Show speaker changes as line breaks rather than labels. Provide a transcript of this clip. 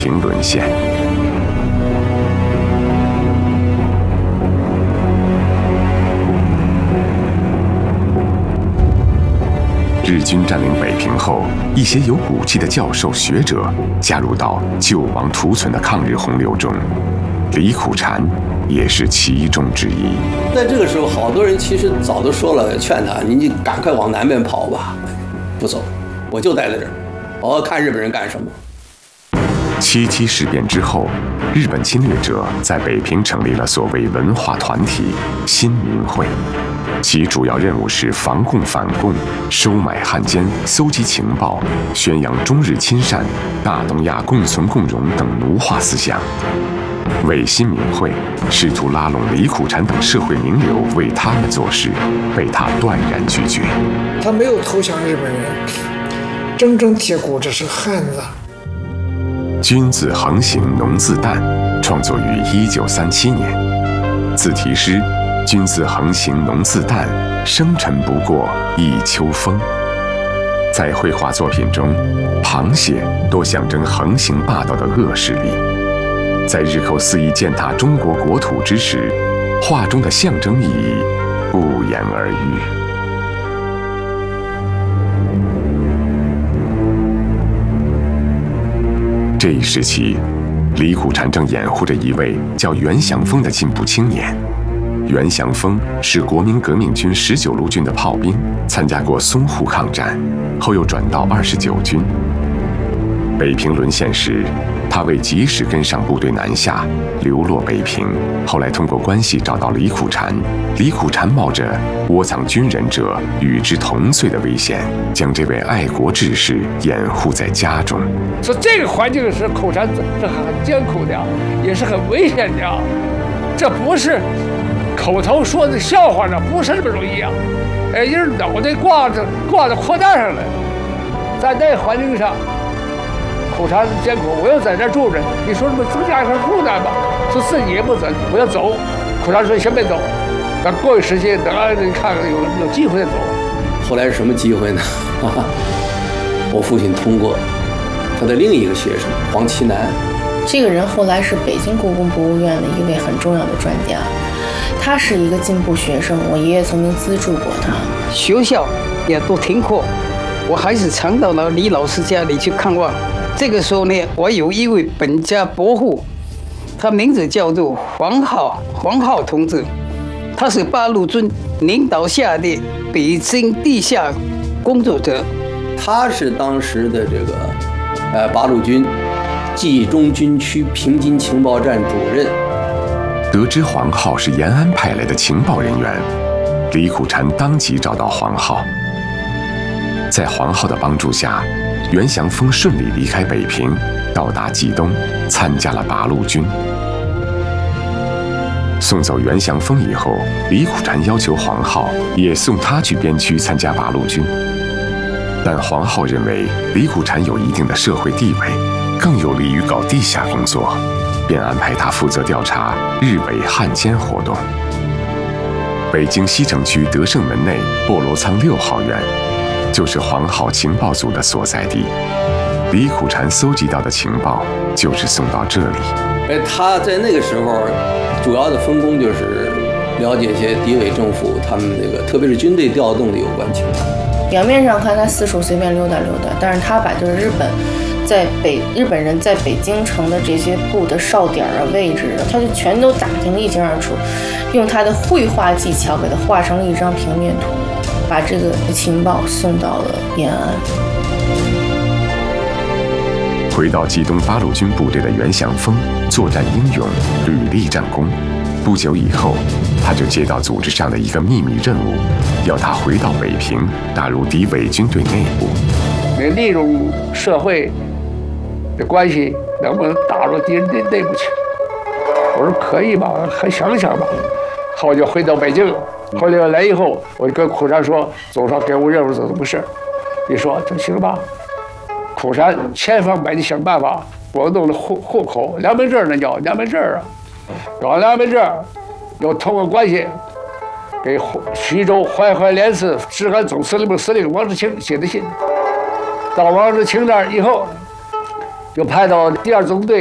平沦陷。日军占领北平后，一些有骨气的教授学者加入到救亡图存的抗日洪流中，李苦禅也是其中之一。
在这个时候，好多人其实早都说了，劝他你赶快往南边跑吧，不走，我就待在这儿，我要看日本人干什么。
77事变之后，日本侵略者在北平成立了所谓文化团体新民会，其主要任务是防共反共、收买汉奸、搜集情报、宣扬中日亲善、大东亚共存共荣等奴化思想。为新民会试图拉拢李苦禅等社会名流为他们做事，被他断然拒绝。
他没有投降日本人，真正铁骨这是汉子。
君子横行农自旦创作于1937年，字题诗“君子横行农自旦，生辰不过一秋风”。在绘画作品中，螃蟹多象征横行霸道的恶势力。在日寇肆意践踏中国国土之时，画中的象征意义不言而喻。这一时期，李苦禅正掩护着一位叫袁祥峰的进步青年。袁祥峰是国民革命军19路军的炮兵，参加过淞沪抗战，后又转到29军。北平沦陷时，他为及时跟上部队南下，流落北平。后来通过关系找到李苦禅，李苦禅冒着窝藏军人者与之同罪的危险，将这位爱国志士掩护在家中。
说这个环境是苦禅是很艰苦的，也是很危险的，这不是口头说的笑话呢，不是那么容易啊！人脑袋挂在扩大上来，在那环境上。苦禅艰苦，我要在这住着，你说这么增加一份负担吧？说自己也不走，我要走。苦禅说先别走，等过一时期，等你看看有机会再走。
后来是什么机会呢？我父亲通过他的另一个学生黄奇南，
这个人后来是北京故宫博物院的一位很重要的专家，他是一个进步学生，我爷爷曾经资助过他。
学校也都停课，我还是常到了李老师家里去看望。这个时候呢，我有一位本家伯父，他名字叫做黄浩同志，他是八路军领导下的北京地下工作者。
他是当时的这个八路军冀中军区平津情报站主任。
得知黄浩是延安派来的情报人员，李苦禅当即找到黄浩。在黄浩的帮助下，袁祥峰顺利离开北平，到达冀东，参加了八路军。送走袁祥峰以后，李苦禅要求黄浩也送他去边区参加八路军。但黄浩认为李苦禅有一定的社会地位，更有利于搞地下工作，便安排他负责调查日伪汉奸活动。北京西城区德胜门内菠萝仓6号院，就是黄浩情报组的所在地。李苦禅搜集到的情报就是送到这里。
他在那个时候主要的分工就是了解一些敌伪政府他们这个特别是军队调动的有关情况。
表面上看他四处随便溜达溜达，但是他把就是日本人在北京城的这些部的哨点啊位置啊，他就全都打听得一清二楚，用他的绘画技巧给他画成了一张平面图，把这个情报送到了延安。
回到冀东八路军部队的袁祥峰作战英勇，屡立战功。不久以后，他就接到组织上的一个秘密任务，要他回到北平，打入敌伪军队内部。
你利用社会的关系，能不能打入敌人的内部去？我说可以吧，还想想吧。后我就回到北京，后来以后，我就跟苦禅说，总上给我任务怎么回事？你说这行吧？苦禅千方百计想办法，我弄了户口良民证，那叫良民证啊。搞良民证，又通过关系给徐州淮海联司治安总司令部司令王志清写的信，到王志清那儿以后， 就派到第2中队